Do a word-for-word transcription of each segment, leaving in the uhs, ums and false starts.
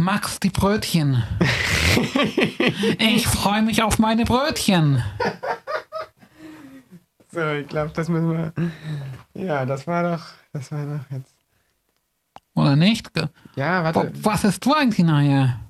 Max, die Brötchen. Ich freue mich auf meine Brötchen. So, ich glaube, das müssen wir... Ja, das war doch... Das war doch jetzt... Oder nicht? Ja, warte. Was isst du eigentlich nachher?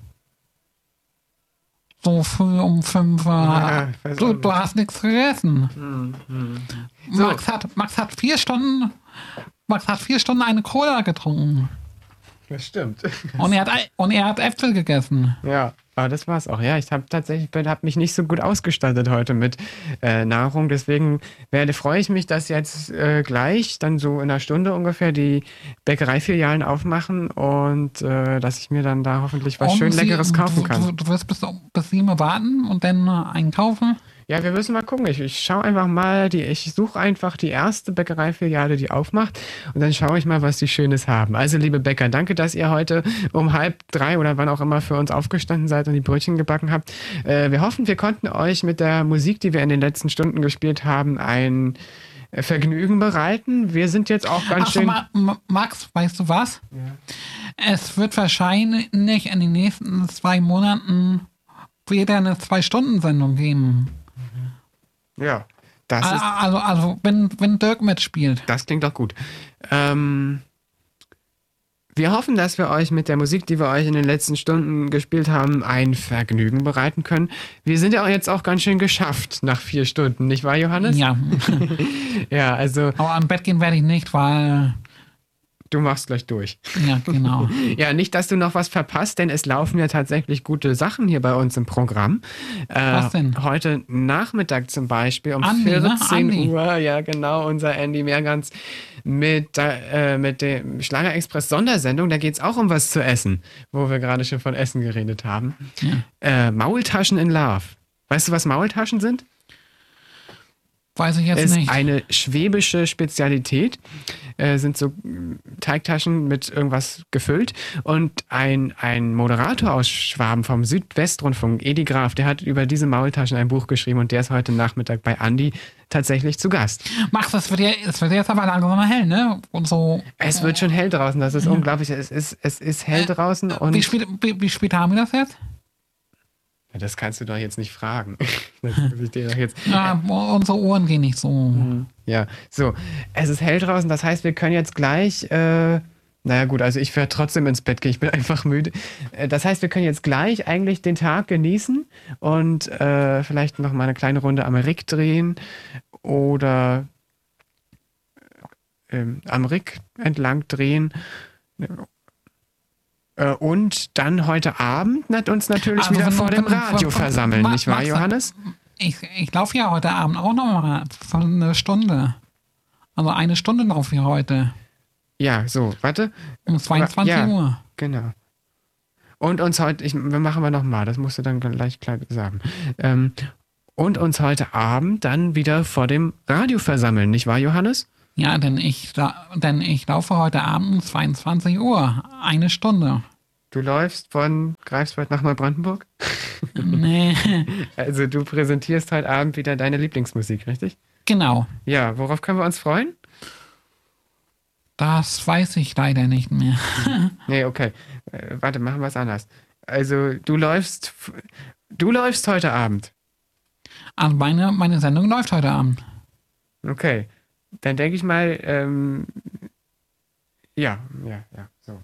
So früh um fünf Uhr. Ja, du, du hast nichts gegessen. Hm, hm. So. Max, hat, Max hat vier Stunden... Max hat vier Stunden eine Cola getrunken. Das stimmt. Und er hat, und er hat Äpfel gegessen. Ja, aber das war's auch. Ja, ich habe tatsächlich hab mich nicht so gut ausgestattet heute mit äh, Nahrung. Deswegen werde, freue ich mich, dass jetzt äh, gleich, dann so in einer Stunde ungefähr, die Bäckereifilialen aufmachen und äh, dass ich mir dann da hoffentlich was und schön sie, Leckeres kaufen kann. Du, du wirst bis, bis sieben Uhr warten und dann einkaufen? Ja, wir müssen mal gucken. Ich, ich schaue einfach mal, die, ich suche einfach die erste Bäckereifiliale, die aufmacht und dann schaue ich mal, was die Schönes haben. Also, liebe Bäcker, danke, dass ihr heute um halb drei oder wann auch immer für uns aufgestanden seid und die Brötchen gebacken habt. Äh, wir hoffen, wir konnten euch mit der Musik, die wir in den letzten Stunden gespielt haben, ein Vergnügen bereiten. Wir sind jetzt auch ganz Ach so, schön... Ma Ma Max, weißt du was? Ja. Es wird wahrscheinlich in den nächsten zwei Monaten wieder eine Zwei-Stunden-Sendung geben. Ja, das also, ist... Also, also wenn, wenn Dirk mitspielt. Das klingt doch gut. Ähm, wir hoffen, dass wir euch mit der Musik, die wir euch in den letzten Stunden gespielt haben, ein Vergnügen bereiten können. Wir sind ja auch jetzt auch ganz schön geschafft nach vier Stunden, nicht wahr, Johannes? Ja. Ja, also... Aber am Bett gehen werde ich nicht, weil... Du machst gleich durch. Ja, genau. Ja, nicht, dass du noch was verpasst, denn es laufen ja tatsächlich gute Sachen hier bei uns im Programm. Äh, was denn? Heute Nachmittag zum Beispiel um Andi, vierzehn ne? Uhr, ja genau, unser Andy Mehrgans mit, äh, mit dem Schlager Express Sondersendung. Da geht es auch um was zu essen, wo wir gerade schon von Essen geredet haben. Ja. Äh, Maultaschen in Love. Weißt du, was Maultaschen sind? Weiß ich jetzt ist nicht. Eine schwäbische Spezialität. Äh, sind so Teigtaschen mit irgendwas gefüllt. Und ein, ein Moderator aus Schwaben vom Südwestrundfunk, Edi Graf, der hat über diese Maultaschen ein Buch geschrieben und der ist heute Nachmittag bei Andi tatsächlich zu Gast. Max, es wird, ja, es wird jetzt aber langsam mal hell, ne? Und so. Es wird schon hell draußen, das ist ja. unglaublich. Es ist, es ist hell draußen. Und wie, spät, wie, wie spät haben wir das jetzt? Das kannst du doch jetzt nicht fragen. Das muss ich dir doch jetzt. Ja, unsere Ohren gehen nicht so. Ja, so. Es ist hell draußen, das heißt, wir können jetzt gleich. Äh, naja, gut, also ich werde trotzdem ins Bett gehen, ich bin einfach müde. Das heißt, wir können jetzt gleich eigentlich den Tag genießen und äh, vielleicht noch mal eine kleine Runde am Rick drehen oder äh, am Rick entlang drehen. Und dann heute Abend uns natürlich also wieder vor dem Radio versammeln, nicht wahr, Johannes? Ich, ich laufe ja heute Abend auch noch mal für eine Stunde. Also eine Stunde laufe ich heute. Ja, so, warte. Um zweiundzwanzig ja, Uhr. Genau. Und uns heute, ich, wir machen wir nochmal, das musst du dann gleich klar sagen. Ähm, und uns heute Abend dann wieder vor dem Radio versammeln, nicht wahr, Johannes? Ja, denn ich, denn ich laufe heute Abend um zweiundzwanzig Uhr. Eine Stunde. Du läufst von Greifswald nach Neubrandenburg? Nee. Also du präsentierst heute Abend wieder deine Lieblingsmusik, richtig? Genau. Ja, worauf können wir uns freuen? Das weiß ich leider nicht mehr. Nee, okay. Äh, warte, machen wir es anders. Also du läufst, du läufst heute Abend. Also meine, meine Sendung läuft heute Abend. Okay. Dann denke ich mal, ähm, ja, ja, ja, so.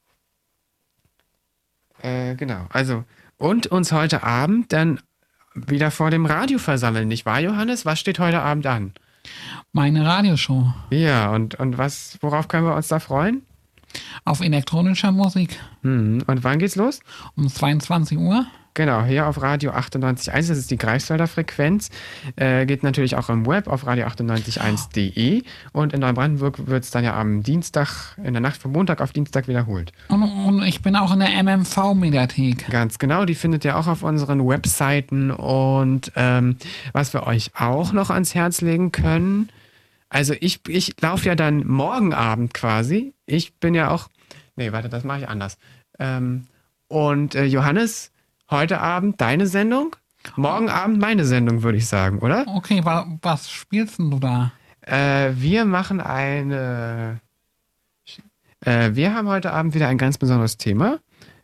Äh, genau, also, und uns heute Abend dann wieder vor dem Radio versammeln, nicht wahr, Johannes? Was steht heute Abend an? Meine Radioshow. Ja, und, und was, worauf können wir uns da freuen? Auf elektronischer Musik. Hm, und wann geht's los? Um zweiundzwanzig Uhr. Genau, hier auf Radio achtundneunzig Komma eins, das ist die Greifswalder Frequenz. Äh, geht natürlich auch im Web auf radio achtundneunzig Komma eins punkt de. Und in Neubrandenburg wird es dann ja am Dienstag, in der Nacht von Montag auf Dienstag wiederholt. Und, und ich bin auch in der M M V-Mediathek. Ganz genau, die findet ihr auch auf unseren Webseiten. Und ähm, was wir euch auch noch ans Herz legen können, also ich, ich laufe ja dann morgen Abend quasi. Ich bin ja auch, nee, warte, das mache ich anders. Ähm, und äh, Johannes, heute Abend deine Sendung, morgen Abend meine Sendung, würde ich sagen, oder? Okay, wa was spielst denn du da? Äh, wir machen eine... Äh, wir haben heute Abend wieder ein ganz besonderes Thema.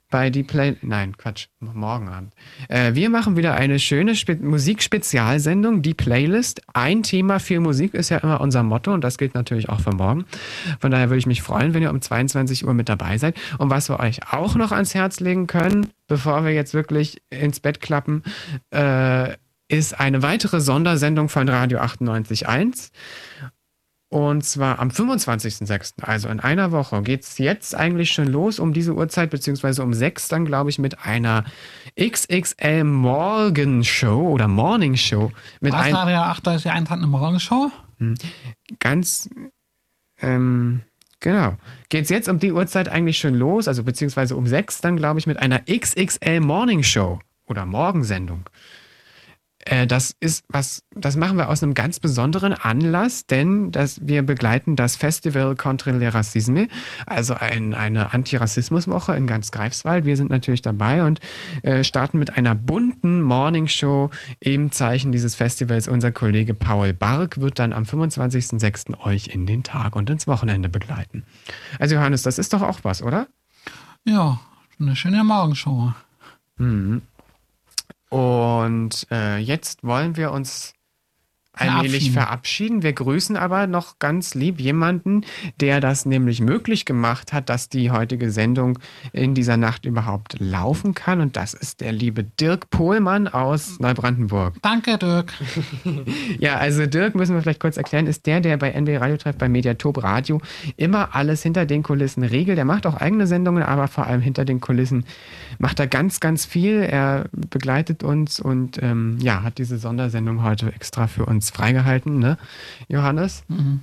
bei die Play... Nein, Quatsch, morgen Abend. Äh, wir machen wieder eine schöne Spe- Musikspezialsendung, die Playlist. Ein Thema, viel Musik ist ja immer unser Motto und das gilt natürlich auch für morgen. Von daher würde ich mich freuen, wenn ihr um zweiundzwanzig Uhr mit dabei seid. Und was wir euch auch noch ans Herz legen können, bevor wir jetzt wirklich ins Bett klappen, äh, ist eine weitere Sondersendung von Radio achtundneunzig Komma eins. Und zwar am fünfundzwanzigsten sechsten, also in einer Woche, geht es jetzt eigentlich schon los um diese Uhrzeit, beziehungsweise um sechs dann, glaube ich, mit einer X X L Morgenshow oder Morning Show. Mit Was, ein Radio achtundneunzig Komma eins hat eine Morgenshow? ganz, ähm, genau. Geht es jetzt um die Uhrzeit eigentlich schon los, also beziehungsweise um sechs dann, glaube ich, mit einer X X L Morning Show oder Morgensendung. Das ist was, das machen wir aus einem ganz besonderen Anlass, denn das, wir begleiten das Festival Contre le Racisme, also ein, eine Antirassismuswoche in ganz Greifswald. Wir sind natürlich dabei und äh, starten mit einer bunten Morningshow im Zeichen dieses Festivals. Unser Kollege Paul Bark wird dann am fünfundzwanzigsten sechsten euch in den Tag und ins Wochenende begleiten. Also Johannes, das ist doch auch was, oder? Ja, eine schöne Morgenshow. Mhm. Und äh, jetzt wollen wir uns allmählich verabschieden. Wir grüßen aber noch ganz lieb jemanden, der das nämlich möglich gemacht hat, dass die heutige Sendung in dieser Nacht überhaupt laufen kann. Und das ist der liebe Dirk Pohlmann aus Neubrandenburg. Danke, Dirk. Ja, also Dirk, müssen wir vielleicht kurz erklären, ist der, der bei N B Radio Treff, bei Mediatop Radio immer alles hinter den Kulissen regelt. Der macht auch eigene Sendungen, aber vor allem hinter den Kulissen macht er ganz, ganz viel. Er begleitet uns und ähm, ja, hat diese Sondersendung heute extra für uns freigehalten, ne, Johannes? Mhm.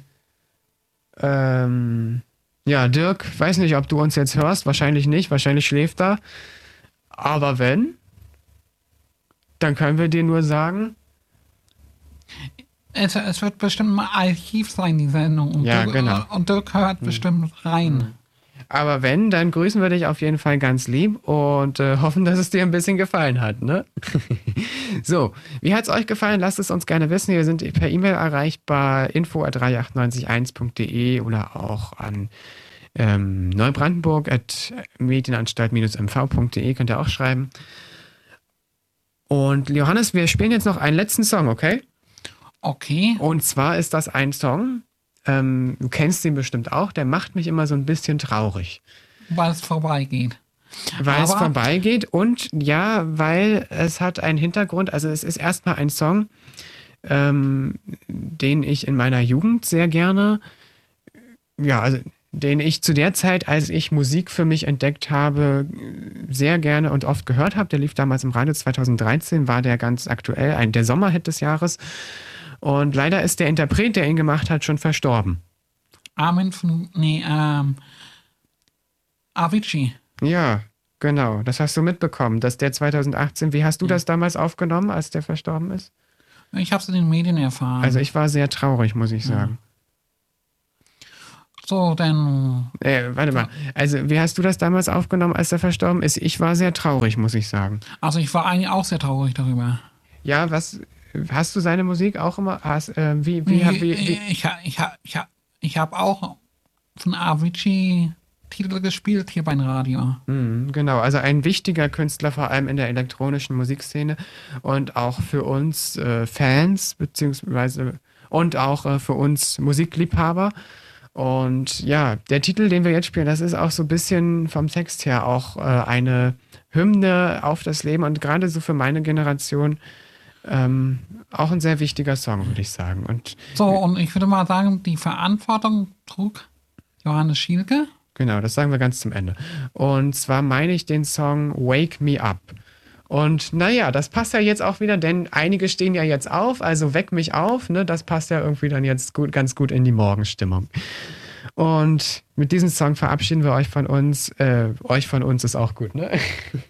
Ähm, ja, Dirk, weiß nicht, ob du uns jetzt hörst. Wahrscheinlich nicht. Wahrscheinlich schläft er. Aber wenn, dann können wir dir nur sagen, Es, es wird bestimmt mal Archiv sein, die Sendung. Und Ja, Dirk, genau. Und Dirk hört Hm. bestimmt rein. aber wenn, dann grüßen wir dich auf jeden Fall ganz lieb und äh, hoffen, dass es dir ein bisschen gefallen hat, ne? So, wie hat es euch gefallen? Lasst es uns gerne wissen. Wir sind per E-Mail erreichbar, info at radio achtundneunzig eins punkt de oder auch an ähm, neubrandenburg at medienanstalt m v punkt de könnt ihr auch schreiben. Und Johannes, wir spielen jetzt noch einen letzten Song, okay? Okay. Und zwar ist das ein Song, ähm, du kennst den bestimmt auch, der macht mich immer so ein bisschen traurig. Weil es vorbeigeht. Weil es Aber- vorbeigeht und ja, weil es hat einen Hintergrund, also es ist erstmal ein Song, ähm, den ich in meiner Jugend sehr gerne, ja, also den ich zu der Zeit, als ich Musik für mich entdeckt habe, sehr gerne und oft gehört habe. Der lief damals im Radio zweitausenddreizehn, war der ganz aktuell, ein der Sommerhit des Jahres. Und leider ist der Interpret, der ihn gemacht hat, schon verstorben. Armin von, nee, ähm, Avicii. Ja, genau. Das hast du mitbekommen, dass der zweitausendachtzehn, wie hast du das damals aufgenommen, als der verstorben ist? Ich habe es in den Medien erfahren. Also ich war sehr traurig, muss ich sagen. So, dann, Äh, warte mal. Also wie hast du das damals aufgenommen, als er verstorben ist? Ich war sehr traurig, muss ich sagen. also ich war eigentlich auch sehr traurig darüber. Ja, was, hast du seine Musik auch immer, hast, äh, wie, wie, wie, wie, wie, ich ha- ich, ha- ich, ha- ich habe auch von Avicii Titel gespielt hier beim Radio. Mhm, genau, also ein wichtiger Künstler, vor allem in der elektronischen Musikszene und auch für uns äh, Fans, beziehungsweise und auch äh, für uns Musikliebhaber. Und ja, der Titel, den wir jetzt spielen, das ist auch so ein bisschen vom Text her auch äh, eine Hymne auf das Leben und gerade so für meine Generation ähm, auch ein sehr wichtiger Song, würde ich sagen. Und So, und ich würde mal sagen, die Verantwortung trug Johannes Schielke. genau, das sagen wir ganz zum Ende. Und zwar meine ich den Song Wake Me Up. Und naja, das passt ja jetzt auch wieder, denn einige stehen ja jetzt auf, also weck mich auf, ne? Das passt ja irgendwie dann jetzt gut, ganz gut in die Morgenstimmung. Und mit diesem Song verabschieden wir euch von uns. Äh, euch von uns ist auch gut, ne?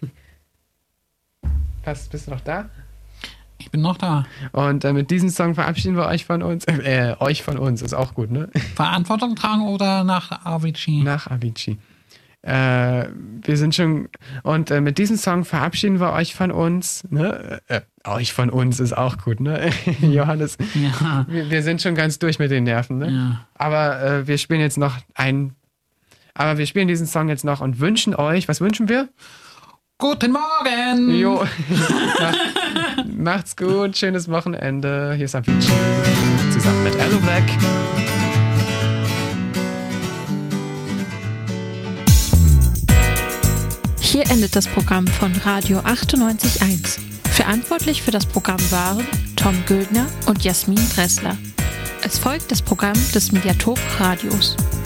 Passt, bist du noch da? Ich bin noch da. Und äh, mit diesem Song verabschieden wir euch von uns. Äh, euch von uns ist auch gut, ne? Verantwortung tragen oder nach Avicii? Nach Avicii. Äh, wir sind schon, und äh, mit diesem Song verabschieden wir euch von uns, ne? Äh, euch von uns ist auch gut, ne? Johannes, Ja. wir, wir sind schon ganz durch mit den Nerven, ne? Ja. Aber äh, wir spielen jetzt noch einen, aber wir spielen diesen Song jetzt noch und wünschen euch, was wünschen wir? Guten Morgen! Jo. Macht's gut, schönes Wochenende. Hier ist Avicii zusammen mit Aloe Black. Hier endet das Programm von Radio achtundneunzig Komma eins. Verantwortlich für das Programm waren Tom Güldner und Jasmin Dressler. Es folgt das Programm des Mediathek Radios.